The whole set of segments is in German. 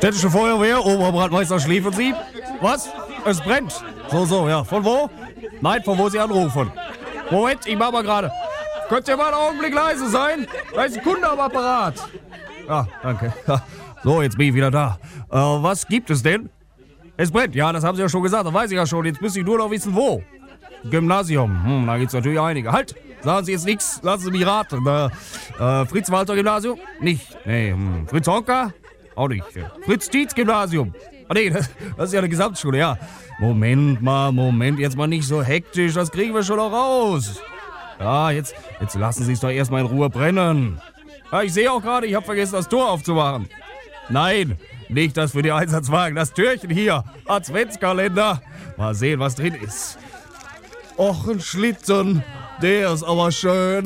Städtische Feuerwehr, Oberbrandmeister Schläfersieb. Was? Es brennt. So, ja. Von wo? Nein, von wo Sie anrufen. Moment, ich mach mal gerade. Könnt ihr mal einen Augenblick leise sein? Da ist ein Kunde am Apparat. Ja, danke. So, jetzt bin ich wieder da. Was gibt es denn? Es brennt, ja, das haben Sie ja schon gesagt, das weiß ich ja schon. Jetzt müssen Sie nur noch wissen, wo. Gymnasium, da gibt's natürlich einige. Halt, sagen Sie jetzt nichts, lassen Sie mich raten. Fritz-Walter-Gymnasium? Nicht. Nee, Fritz-Honka? Auch nicht. Fritz-Dietz-Gymnasium? Ah, nee, das ist ja eine Gesamtschule, ja. Moment, jetzt mal nicht so hektisch, das kriegen wir schon noch raus. Ja, jetzt lassen Sie es doch erstmal in Ruhe brennen. Ja, ich sehe auch gerade, ich habe vergessen, das Tor aufzumachen. Nein, nicht das für die Einsatzwagen, das Türchen hier, Adventskalender. Mal sehen, was drin ist. Och, ein Schlitten, der ist aber schön.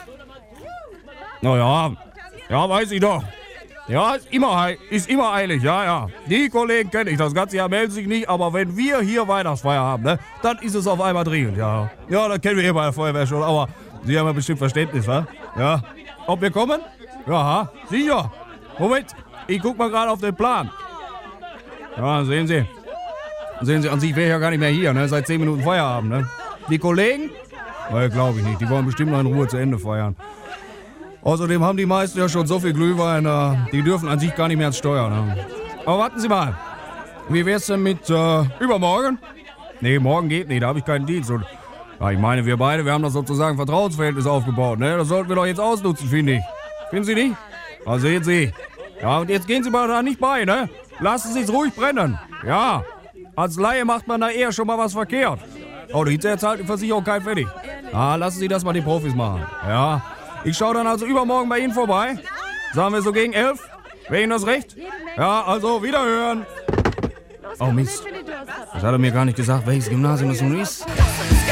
Ja, weiß ich doch. Ja, ist immer eilig, ja. Die Kollegen kenne ich, das ganze Jahr melden sich nicht, aber wenn wir hier Weihnachtsfeier haben, ne, dann ist es auf einmal dringend, ja. Ja, das kennen wir hier bei der Feuerwehr schon, aber Sie haben ja bestimmt Verständnis, wa? Ja. Ob wir kommen? Ja, sicher. Moment, ich guck mal gerade auf den Plan. Ja, sehen Sie, an sich wäre ich ja gar nicht mehr hier, ne, seit 10 Minuten Feierabend, ne. Die Kollegen? Ne, glaube ich nicht, die wollen bestimmt noch in Ruhe zu Ende feiern. Außerdem haben die meisten ja schon so viel Glühwein, die dürfen an sich gar nicht mehr ans Steuer. Ne? Aber warten Sie mal, wie wär's denn mit übermorgen? Nee, morgen geht nicht, da habe ich keinen Dienst. Und, ja, ich meine, wir beide, wir haben das sozusagen Vertrauensverhältnis aufgebaut. Ne? Das sollten wir doch jetzt ausnutzen, finde ich. Finden Sie nicht? Na, sehen Sie. Ja, und jetzt gehen Sie mal da nicht bei, ne? Lassen Sie es ruhig brennen. Ja, als Laie macht man da eher schon mal was verkehrt. Oh, hinterher zahlt die Versicherung kein Pfennig. Ah, lassen Sie das mal die Profis machen. Ja. Ich schaue dann also übermorgen bei Ihnen vorbei. Sagen wir so gegen 11? Wäre Ihnen das recht? Ja, also wiederhören. Oh Mist. Das hat er mir gar nicht gesagt, welches Gymnasium das nun ist.